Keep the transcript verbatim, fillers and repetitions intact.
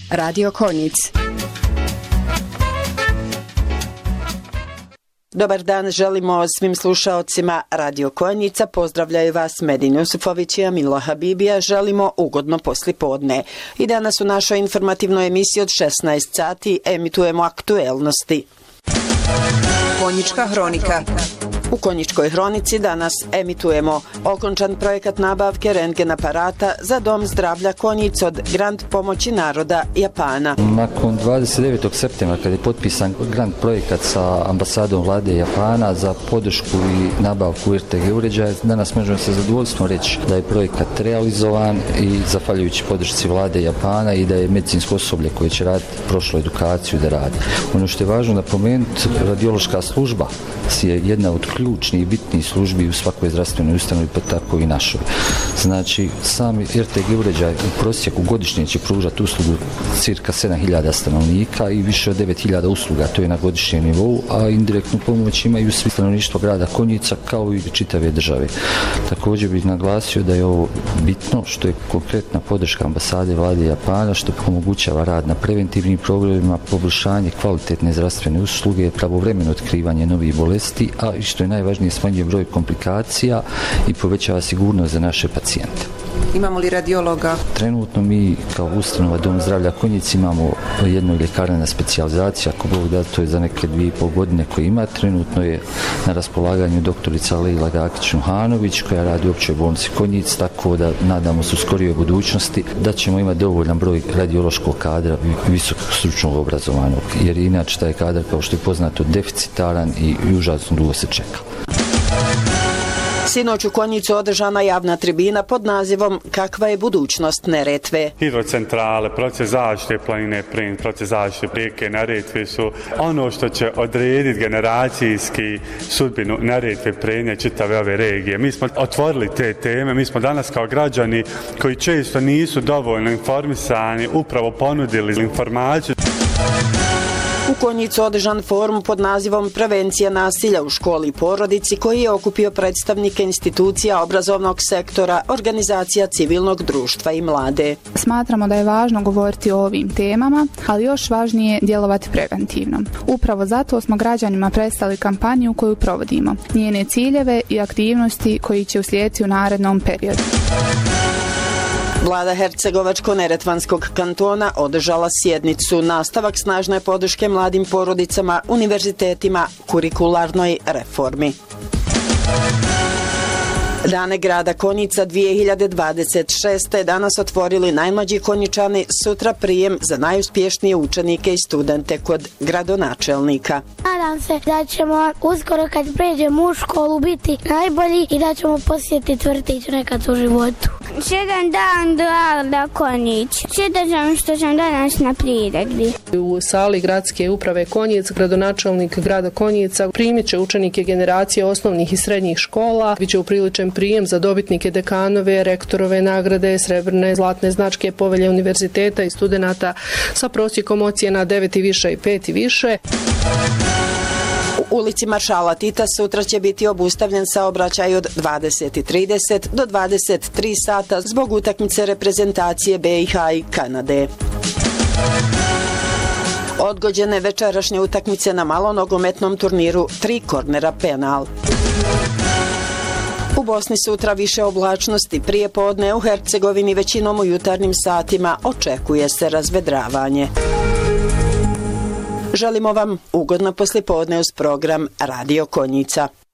Radio Konjic. Dobar dan, želimo svim slušaocima Radio Konjica. Pozdravljaju vas Medin Jusufović i Amila Habibija. Želimo ugodno poslijepodne. I danas u našoj informativnoj emisiji od šesnaest sati emitujemo aktuelnosti. Konjička hronika. U Konjičkoj hronici danas emitujemo okončan projekat nabavke rentgen aparata za Dom zdravlja Konjic od grant pomoći naroda Japana. Nakon dvadeset devetog septembra kad je potpisan grant projekat sa ambasadom vlade Japana za podršku i nabavku R T G uređaja, danas možemo se zadovoljstvom reći da je projekat realizovan i zahvaljujući podršci vlade Japana i da je medicinsko osoblje koje će raditi prošlu edukaciju da radi. Ono što je važno napomenuti, radiološka služba je jedna od ključnih i bitnih službi u svakoj zdravstvenoj ustanovi, pa tako i našoj. Znači, sami R T G uređaj u prosjeku godišnje će pružati uslugu cirka sedam hiljada stanovnika i više od devet hiljada usluga, to je na godišnjem nivou, a indirektnu pomoć imaju svi stanovništvo grada Konjica kao i čitave države. Također bih naglasio da je ovo bitno što je konkretna podrška ambasade vlade Japana, što omogućava rad na preventivnim programima, poboljšanje kvalitetne zdravstvene usluge, pravovremeno otkrivanje novih bolesti, a i što je najvažnije, smanjuje broj komplikacija i povećava sigurnost za naše pacijente. Imamo li radiologa? Trenutno mi kao ustanova Dom zdravlja Konjic imamo jednu ljekarna specijalizacija, ako Bog da, to je za neke dvije i pol godine koje ima. Trenutno je na raspolaganju doktorica Lejla Gakić-Nuhanović koja radi u općoj bolnici Konjic, tako da nadamo se u skorijoj budućnosti da ćemo imati dovoljan broj radiološkog kadra visokog stručnog obrazovanog, jer inače taj kadar, kao što je poznato, deficitaran i užasno dugo se čeka. Sinoć u Konjicu održana javna tribina pod nazivom Kakva je budućnost Neretve. Hidrocentrale, proces zaštite planine Prin, proces zaštite rijeke Neretve su ono što će odrediti generacijski sudbinu Neretve, Prenja, čitave ove regije. Mi smo otvorili te teme, mi smo danas kao građani koji često nisu dovoljno informisani upravo ponudili informaciju. U Konjicu održan forum pod nazivom Prevencija nasilja u školi i porodici koji je okupio predstavnike institucija obrazovnog sektora, organizacija civilnog društva i mlade. Smatramo da je važno govoriti o ovim temama, ali još važnije djelovati preventivno. Upravo zato smo građanima predstavili kampanju koju provodimo, njene ciljeve i aktivnosti koji će uslijediti u narednom periodu. Vlada Hercegovačko-neretvanskog kantona održala sjednicu nastavak snažne podrške mladim porodicama, univerzitetima, kurikularnoj reformi. Dane grada Konjica dvije hiljade dvadeset šeste. danas otvorili najmlađi Konjičani, sutra prijem za najuspješnije učenike i studente kod gradonačelnika. Nadam se da ćemo uskoro kad pređemo u školu biti najbolji i da ćemo posjetiti vrtić nekad u životu. Jedan dan grada Konjic. Čitaš vam što sam danas na priredbi. U sali gradske uprave Konjic, gradonačelnik grada Konjica primit će učenike generacije osnovnih i srednjih škola. Biće upriličen prijem za dobitnike dekanove, rektorove nagrade, srebrne, zlatne značke, povelje univerziteta i studenata sa prosjekom ocjena devet i više i pet i više. U ulici Maršala Tita sutra će biti obustavljen saobraćaj od dvadeset i trideset do dvadeset tri sata zbog utakmice reprezentacije B i H i Kanade. Odgođene večerašnje utakmice na malonogometnom turniru tri kornera penal. U Bosni sutra više oblačnosti, prije podne u Hercegovini većinom u jutarnjim satima očekuje se razvedravanje. Želimo vam ugodno poslijepodne uz program Radio Konjica.